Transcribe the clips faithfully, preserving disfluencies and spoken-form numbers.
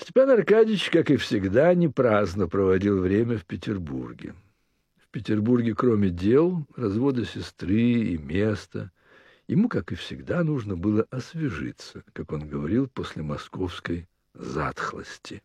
Степан Аркадьевич, как и всегда, не праздно проводил время в Петербурге. В Петербурге, кроме дел, развода сестры и места, ему, как и всегда, нужно было освежиться, как он говорил, после московской затхлости.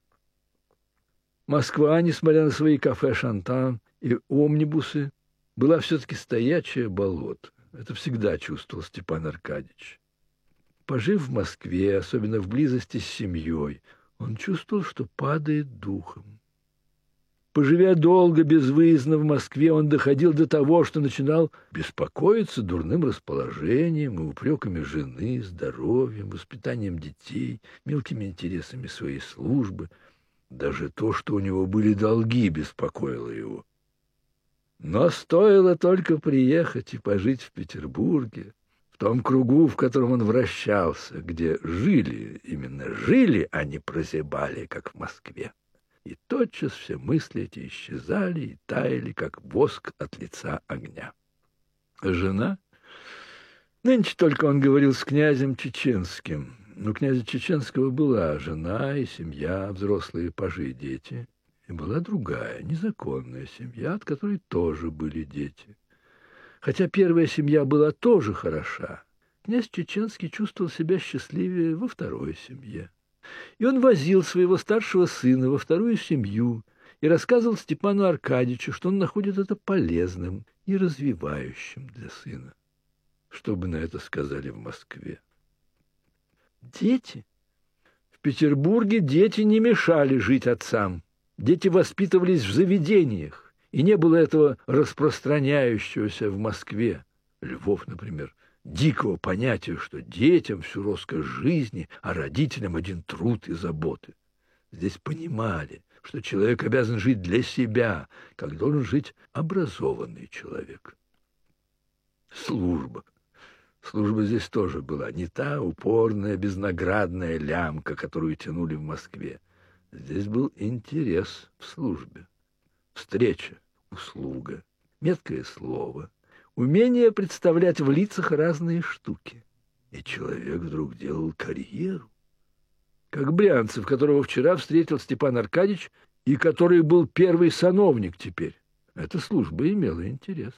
Москва, несмотря на свои кафе «Шантан» и омнибусы, была все-таки стоячее болото. Это всегда чувствовал Степан Аркадьевич. Пожив в Москве, особенно в близости с семьей, он чувствовал, что падает духом. Поживя долго безвыездно в Москве, он доходил до того, что начинал беспокоиться дурным расположением и упреками жены, здоровьем, воспитанием детей, мелкими интересами своей службы. Даже то, что у него были долги, беспокоило его. Но стоило только приехать и пожить в Петербурге, в том кругу, в котором он вращался, где жили, именно жили, а не прозябали, как в Москве. И тотчас все мысли эти исчезали и таяли, как воск от лица огня. Жена? Нынче только он говорил с князем Чеченским. У князя Чеченского была жена и семья, взрослые пажи, дети. И была другая, незаконная семья, от которой тоже были дети. Хотя первая семья была тоже хороша, князь Чеченский чувствовал себя счастливее во второй семье. И он возил своего старшего сына во вторую семью и рассказывал Степану Аркадьевичу, что он находит это полезным и развивающим для сына. Что бы на это сказали в Москве? Дети? В Петербурге дети не мешали жить отцам. Дети воспитывались в заведениях, и не было этого распространяющегося в Москве, Львов, например, дикого понятия, что детям всю роскошь жизни, а родителям один труд и заботы. Здесь понимали, что человек обязан жить для себя, как должен жить образованный человек. Служба. Служба здесь тоже была не та упорная, безнаградная лямка, которую тянули в Москве. Здесь был интерес в службе. Встреча, услуга, меткое слово, умение представлять в лицах разные штуки. И человек вдруг делал карьеру. Как Брянцев, которого вчера встретил Степан Аркадьевич, и который был первый сановник теперь. Эта служба имела интерес.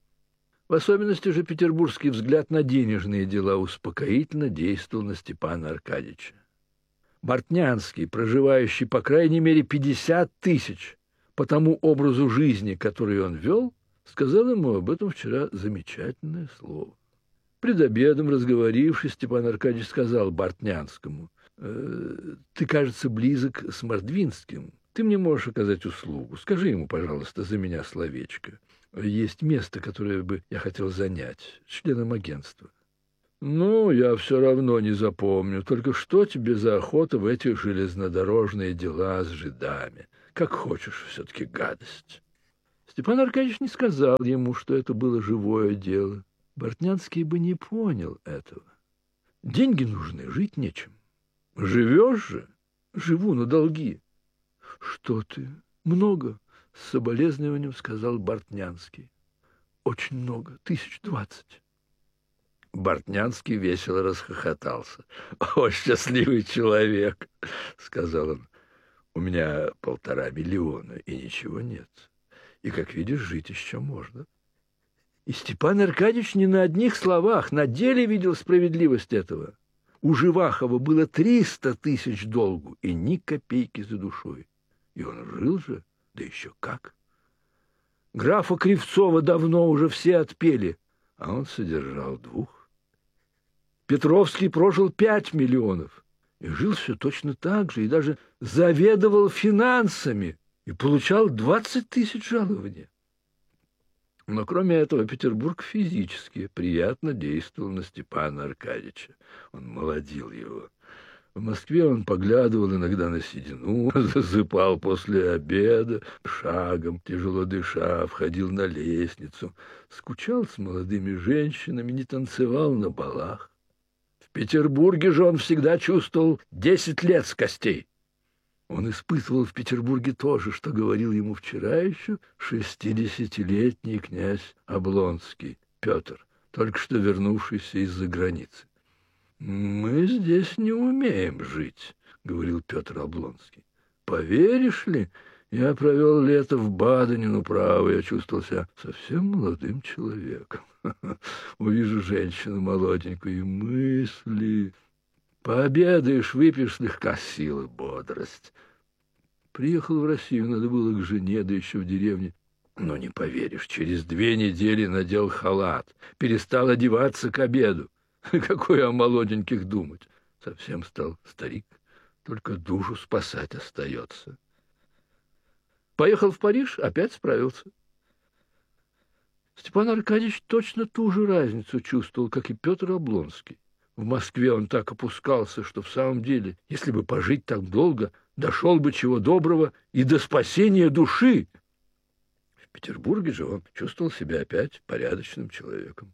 В особенности же петербургский взгляд на денежные дела успокоительно действовал на Степана Аркадьевича. Бортнянский, проживающий по крайней мере пятьдесят тысяч по тому образу жизни, который он вел, сказал ему об этом вчера замечательное слово. Пред обедом, разговорившись, Степан Аркадьевич сказал Бортнянскому: э, «Ты, кажется, близок с Мордвинским. Ты мне можешь оказать услугу. Скажи ему, пожалуйста, за меня словечко. Есть место, которое бы я хотел занять, членом агентства». «Ну, я все равно не запомню. Только что тебе за охота в эти железнодорожные дела с жидами? Как хочешь, все-таки гадость». Степан Аркадьевич не сказал ему, что это было живое дело. Бортнянский бы не понял этого. Деньги нужны, жить нечем. Живешь же? Живу на долги. Что ты? Много? С соболезнованием сказал Бортнянский. Очень много, тысяч двадцать. Бортнянский весело расхохотался. «О, счастливый человек!» — сказал он. «У меня полтора миллиона, и ничего нет. И, как видишь, жить еще можно». И Степан Аркадьевич не на одних словах, на деле видел справедливость этого. У Живахова было триста тысяч долгу и ни копейки за душой. И он жил же, да еще как. Графа Кривцова давно уже все отпели, а он содержал двух. Петровский прожил пять миллионов и жил все точно так же, и даже заведовал финансами и получал двадцать тысяч жалования. Но кроме этого Петербург физически приятно действовал на Степана Аркадьевича. Он молодил его. В Москве он поглядывал иногда на седину, засыпал после обеда, шагом, тяжело дыша, входил на лестницу, скучал с молодыми женщинами, не танцевал на балах. В Петербурге же он всегда чувствовал десять лет с костей. Он испытывал в Петербурге то же, что говорил ему вчера еще шестидесятилетний князь Облонский, Петр, только что вернувшийся из-за границы. «Мы здесь не умеем жить», — говорил Петр Облонский. Поверишь ли, я провел лето в Бадене, ну, право, я чувствовал себя совсем молодым человеком. Увижу женщину молоденькую, и мысли. Пообедаешь, выпьешь, слегка сила, бодрость. Приехал в Россию, надо было к жене, да еще в деревне. Но не поверишь, через две недели надел халат, перестал одеваться к обеду. Какое о молоденьких думать? Совсем стал старик, только душу спасать остается. Поехал в Париж, опять справился. Степан Аркадьевич точно ту же разницу чувствовал, как и Петр Облонский. В Москве он так опускался, что в самом деле, если бы пожить так долго, дошел бы чего доброго и до спасения души. В Петербурге же он чувствовал себя опять порядочным человеком.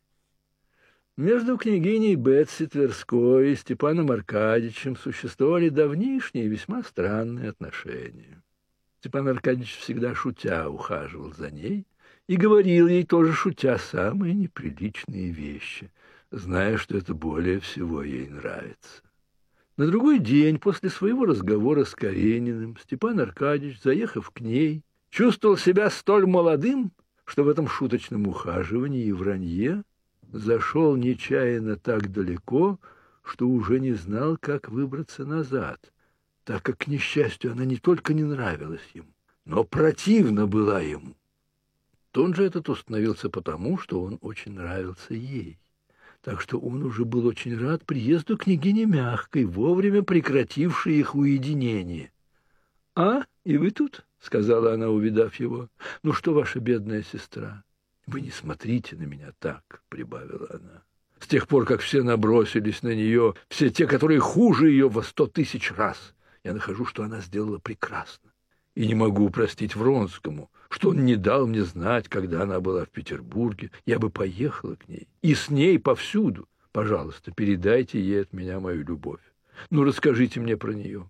Между княгиней Бетси Тверской и Степаном Аркадьевичем существовали давнишние и весьма странные отношения. Степан Аркадьевич всегда шутя ухаживал за ней и говорил ей тоже шутя самые неприличные вещи, зная, что это более всего ей нравится. На другой день после своего разговора с Карениным Степан Аркадьевич, заехав к ней, чувствовал себя столь молодым, что в этом шуточном ухаживании и вранье зашел нечаянно так далеко, что уже не знал, как выбраться назад, так как, к несчастью, она не только не нравилась ему, но противна была ему. Тон же этот установился потому, что он очень нравился ей. Так что он уже был очень рад приезду княгини Мягкой, вовремя прекратившей их уединение. — А, и вы тут? — сказала она, увидав его. — Ну что, ваша бедная сестра? — Вы не смотрите на меня так, — прибавила она. С тех пор, как все набросились на нее, все те, которые хуже ее во сто тысяч раз, я нахожу, что она сделала прекрасно. И не могу простить Вронскому, что он не дал мне знать, когда она была в Петербурге. Я бы поехала к ней, и с ней повсюду. Пожалуйста, передайте ей от меня мою любовь. Ну, расскажите мне про нее.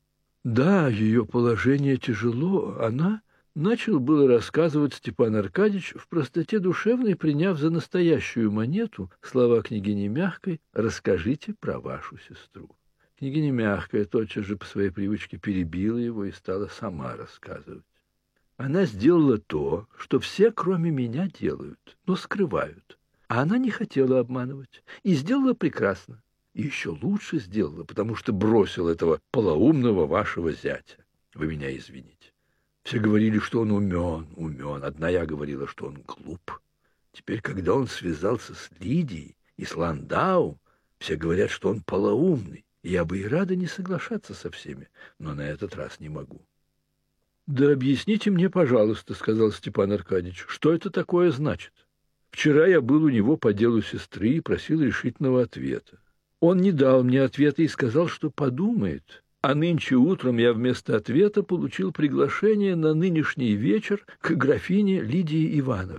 Да, ее положение тяжело. Она... Начал было рассказывать Степан Аркадьевич в простоте душевной, приняв за настоящую монету слова княгини Мягкой «Расскажите про вашу сестру». Княгиня Мягкая тотчас же по своей привычке перебила его и стала сама рассказывать. Она сделала то, что все, кроме меня, делают, но скрывают. А она не хотела обманывать и сделала прекрасно. И еще лучше сделала, потому что бросила этого полоумного вашего зятя. Вы меня извините. Все говорили, что он умен, умен. Одна я говорила, что он глуп. Теперь, когда он связался с Лидией и с Ландау, все говорят, что он полоумный. Я бы и рада не соглашаться со всеми, но на этот раз не могу. — Да объясните мне, пожалуйста, — сказал Степан Аркадьевич, — что это такое значит? Вчера я был у него по делу сестры и просил решительного ответа. Он не дал мне ответа и сказал, что подумает. А нынче утром я вместо ответа получил приглашение на нынешний вечер к графине Лидии Ивановне.